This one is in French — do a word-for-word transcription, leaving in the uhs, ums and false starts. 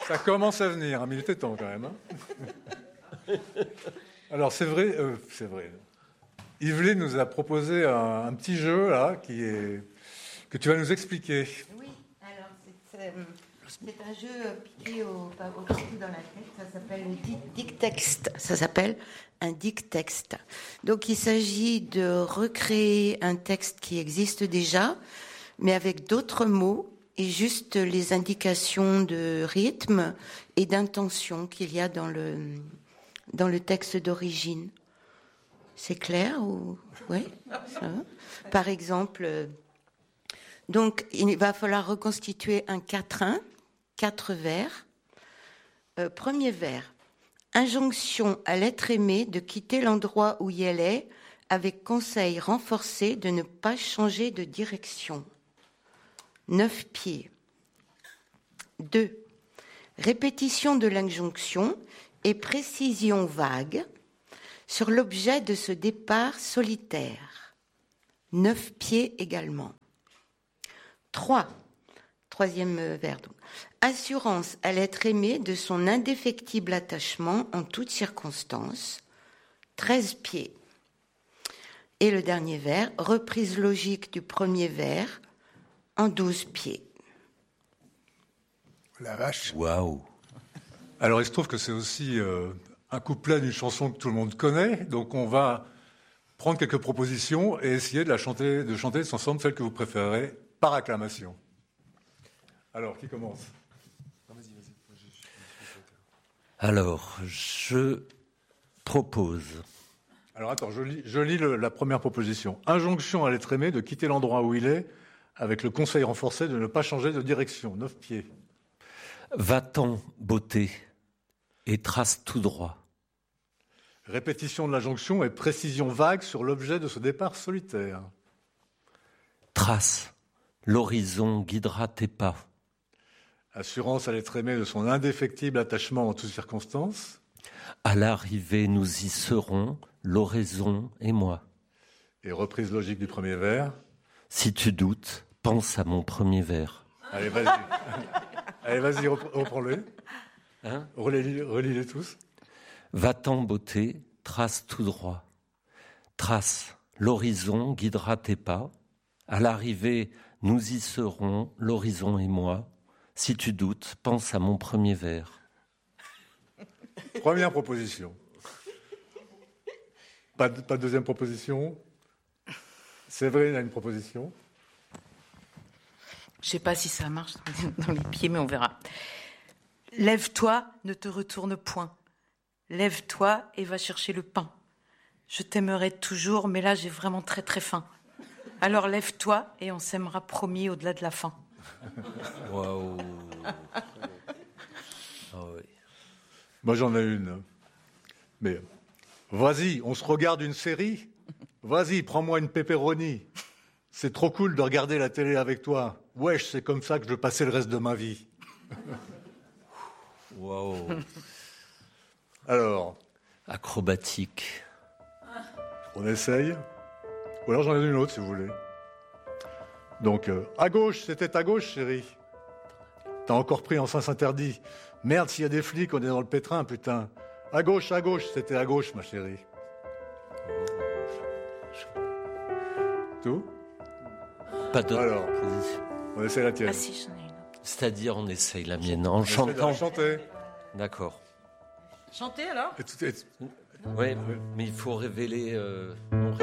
Ça commence à venir, hein, mais il était temps quand même. Hein. Alors c'est vrai, euh, c'est vrai. Yveline nous a proposé un, un petit jeu là qui est que tu vas nous expliquer. Oui, alors c'est, euh, c'est un jeu piqué au, au partout dans la tête. Ça s'appelle le dic-texte. Ça s'appelle un dic-texte. Donc il s'agit de recréer un texte qui existe déjà, mais avec d'autres mots et juste les indications de rythme et d'intention qu'il y a dans le dans le texte d'origine. C'est clair ou oui, ça va. Par exemple, donc il va falloir reconstituer un quatrain, quatre vers. Euh, premier vers. Injonction à l'être aimé de quitter l'endroit où elle est, avec conseil renforcé de ne pas changer de direction. Neuf pieds. Deux. Répétition de l'injonction et précision vague sur l'objet de ce départ solitaire. Neuf pieds également. Trois. Troisième vers. Donc. Assurance à l'être aimé de son indéfectible attachement en toutes circonstances. Treize pieds. Et le dernier vers, reprise logique du premier vers en douze pieds. La vache. Waouh. Alors il se trouve que c'est aussi euh, un couplet d'une chanson que tout le monde connaît, donc on va prendre quelques propositions et essayer de la chanter, de chanter ensemble celle que vous préférez par acclamation. Alors, qui commence ? Non, vas-y, vas-y. Alors, je propose. Alors, attends, je lis, je lis le, la première proposition. Injonction à l'être aimé de quitter l'endroit où il est, avec le conseil renforcé de ne pas changer de direction. Neuf pieds. Va-t'en, beauté, et trace tout droit. Répétition de l'injonction et précision vague sur l'objet de ce départ solitaire. Trace, l'horizon guidera tes pas. Assurance à l'être aimé de son indéfectible attachement en toutes circonstances. À l'arrivée, nous y serons, l'oraison et moi. Et reprise logique du premier vers. Si tu doutes, pense à mon premier vers. Allez, vas-y. Allez, vas-y, reprends-les. Hein ? Relis-les, relis-les tous. Va-t'en, beauté, trace tout droit. Trace, l'horizon guidera tes pas. À l'arrivée, nous y serons, l'horizon et moi. Si tu doutes, pense à mon premier vers. Première proposition. Pas de, pas de deuxième proposition. Séverine a une proposition. Je ne sais pas si ça marche dans les pieds, mais on verra. Lève-toi, ne te retourne point. Lève-toi et va chercher le pain. Je t'aimerai toujours, mais là j'ai vraiment très très faim. Alors lève-toi et on s'aimera promis au-delà de la fin. Waouh. Oh oui. Moi j'en ai une. Mais vas-y, on se regarde une série. Vas-y, prends-moi une pepperoni. C'est trop cool de regarder la télé avec toi. Wesh, c'est comme ça que je veux passer le reste de ma vie. Waouh. Alors. Acrobatique. On essaye. Ou alors j'en ai une autre si vous voulez. Donc, euh, à gauche, c'était à gauche, chérie. T'as encore pris en sens interdit. Merde, s'il y a des flics, on est dans le pétrin, putain. À gauche, à gauche, c'était à gauche, ma chérie. Tout ? Pas d'autre Alors, proposition. On essaie la tienne. Ah si, j'en ai une autre. C'est-à-dire, on essaye la mienne en On essaie de chantant. la chanter. D'accord. Chanter alors ? Et tout, et tout- Oui, mais il faut révéler. Euh, on